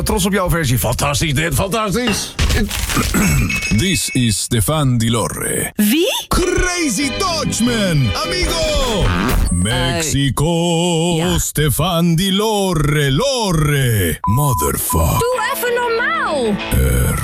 Trots op jouw versie. Fantastisch dit, fantastisch. This is Stefan Di Lorre. Wie? Crazy Dutchman, amigo. Mexico, ja. Stefan Di Lorre, Lorre. Motherfucker. Doe even normaal.